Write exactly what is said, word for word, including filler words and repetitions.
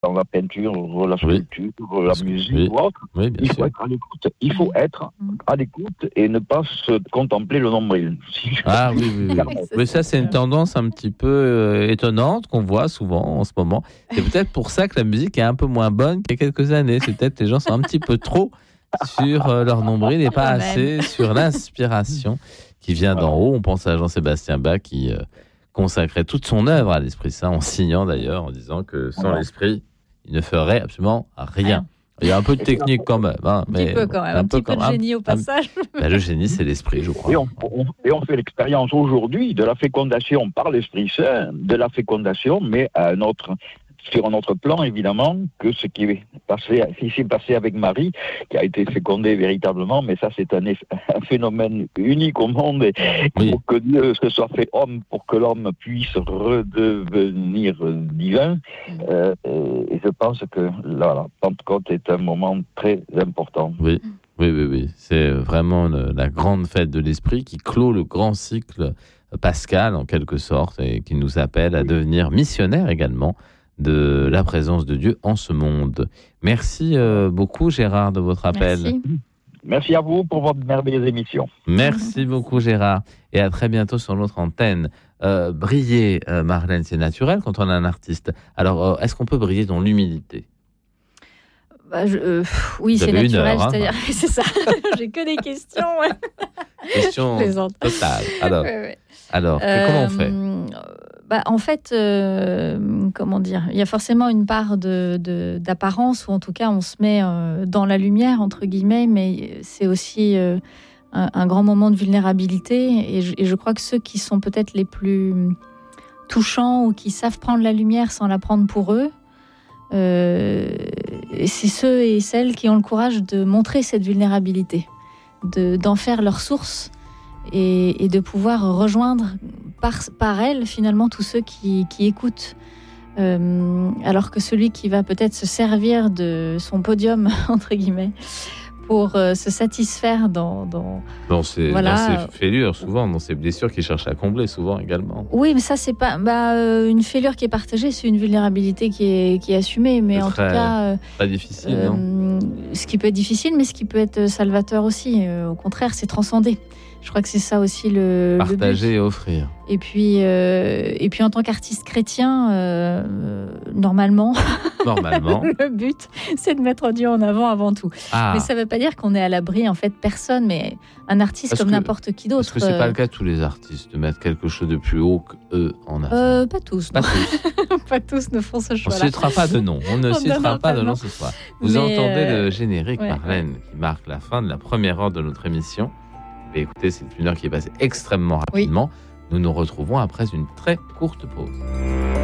dans la peinture, la sculpture, oui. la musique oui. ou autre, oui, bien il sûr. faut être à l'écoute. Il faut être à l'écoute et ne pas se contempler le nombril. Ah oui, oui, oui. Mais ça, c'est une tendance un petit peu euh, étonnante qu'on voit souvent en ce moment. C'est peut-être pour ça que la musique est un peu moins bonne qu'il y a quelques années. C'est peut-être que les gens sont un petit peu trop sur euh, leur nombril et pas assez sur l'inspiration qui vient d'en haut. On pense à Jean-Sébastien Bach qui euh, consacrait toute son œuvre à l'Esprit Saint, en signant d'ailleurs, en disant que sans l'Esprit, il ne ferait absolument rien. Il y a un peu de technique quand même. Hein, un petit mais peu quand même, un, un petit peu de génie au passage. Un, ben le génie, c'est l'Esprit, je crois. Et on, on, et on fait l'expérience aujourd'hui de la fécondation par l'Esprit Saint, de la fécondation, mais à un autre... sur un autre plan, évidemment, que ce qui est passé, qui s'est passé avec Marie, qui a été fécondée véritablement, mais ça, c'est un, eff- un phénomène unique au monde, et oui. Pour que Dieu se soit fait homme, pour que l'homme puisse redevenir divin, euh, et je pense que là, la Pentecôte est un moment très important. Oui, oui, oui, oui. C'est vraiment le, la grande fête de l'Esprit qui clôt le grand cycle pascal, en quelque sorte, et qui nous appelle à devenir missionnaires également, de la présence de Dieu en ce monde. Merci euh, beaucoup Gérard de votre appel. Merci. Merci à vous pour votre merveilleuse émission. Merci beaucoup Gérard et à très bientôt sur notre antenne. Euh, briller, euh, Marlène, c'est naturel quand on est un artiste. Alors, euh, est-ce qu'on peut briller dans l'humilité ? Bah, je, euh, oui, Vous c'est naturel, heure, c'est-à-dire, hein. c'est ça. J'ai que des questions. Ouais. Question totale. Alors, ouais, ouais. alors euh, comment on fait ? Bah, en fait, euh, comment dire, il y a forcément une part de, de, d'apparence, ou en tout cas, on se met euh, dans la lumière, entre guillemets, mais c'est aussi euh, un, un grand moment de vulnérabilité. Et je, et je crois que ceux qui sont peut-être les plus touchants ou qui savent prendre la lumière sans la prendre pour eux, euh, c'est ceux et celles qui ont le courage de montrer cette vulnérabilité, de, d'en faire leur source et, et de pouvoir rejoindre par, par elle, finalement, tous ceux qui, qui écoutent. Euh, alors que celui qui va peut-être se servir de son podium, entre guillemets, pour euh, se satisfaire dans... Dans, dans, ses, voilà. dans ses fêlures, souvent, dans ses blessures qu'il cherche à combler, souvent également. Oui, mais ça, c'est pas... Bah, euh, une fêlure qui est partagée, c'est une vulnérabilité qui est, qui est assumée, mais c'est en très, tout cas... Euh, très difficile, euh, non ? Ce qui peut être difficile, mais ce qui peut être salvateur aussi. Euh, au contraire, c'est transcender. Je crois que c'est ça aussi le partager le but. Et offrir. Et puis, euh, et puis en tant qu'artiste chrétien, euh, euh, normalement, normalement, le but, c'est de mettre Dieu en avant avant tout. Ah. Mais ça ne veut pas dire qu'on est à l'abri, en fait, personne, mais un artiste parce comme que, n'importe qui d'autre. Parce que c'est euh... pas le cas de tous les artistes de mettre quelque chose de plus haut qu'eux en avant. Euh, pas tous. Pas tous. Pas tous ne font ce choix-là. On ne citera pas de nom. On ne On citera pas de nom nom ce soir. Vous mais entendez euh... le générique, ouais. Marlène, qui marque la fin de la première heure de notre émission. Et écoutez, c'est une heure qui est passée extrêmement rapidement. Oui. Nous nous retrouvons après une très courte pause.